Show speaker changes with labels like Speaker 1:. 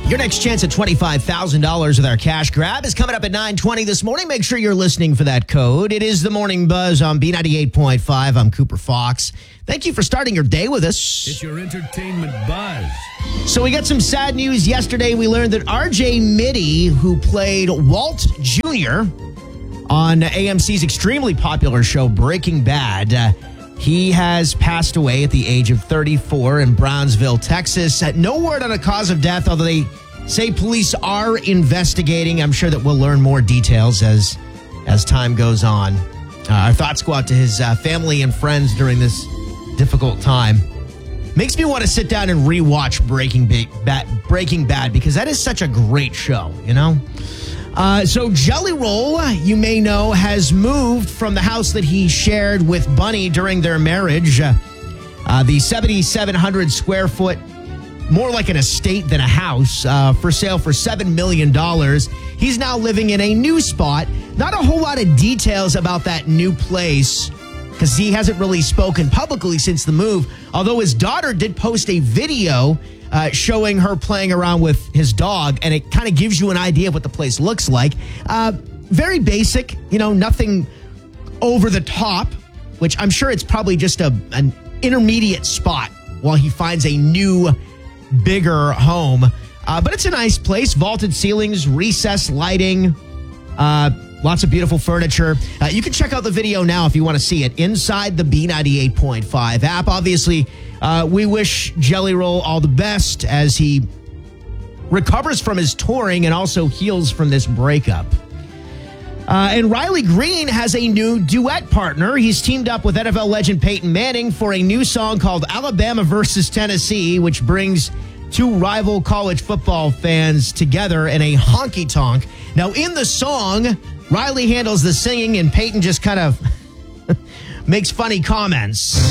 Speaker 1: Your next chance at $25,000 with our cash grab is coming up at 9:20 this morning. Make sure you're listening for that code. It is the Morning Buzz on B98.5. I'm Cooper Fox. Thank you for starting your day with us.
Speaker 2: It's your entertainment buzz.
Speaker 1: So we got some sad news yesterday. We learned that RJ Mitte, who played Walt Jr. on AMC's extremely popular show Breaking Bad, he has passed away at the age of 34 in Brownsville, Texas. No word on a cause of death, although they say police are investigating. I'm sure that we'll learn more details as time goes on. Our thoughts go out to his family and friends during this difficult time. Makes me want to sit down and rewatch Breaking Bad because that is such a great show, you know? So Jelly Roll, you may know, has moved from the house that he shared with Bunny during their marriage. The 7,700 square foot, more like an estate than a house, for sale for $7 million. He's now living in a new spot. Not a whole lot of details about that new place because he hasn't really spoken publicly since the move, although his daughter did post a video showing her playing around with his dog, and it kind of gives you an idea of what the place looks like. Very basic, you know, nothing over the top, which I'm sure it's probably just an intermediate spot while he finds a new, bigger home. But it's a nice place. Vaulted ceilings, recessed lighting, lots of beautiful furniture. You can check out the video now if you want to see it inside the B98.5 app. Obviously, we wish Jelly Roll all the best as he recovers from his touring and also heals from this breakup. And Riley Green has a new duet partner. He's teamed up with NFL legend Peyton Manning for a new song called Alabama versus Tennessee, which brings two rival college football fans together in a honky-tonk. Now, in the song, Riley handles the singing and Peyton just kind of makes funny comments.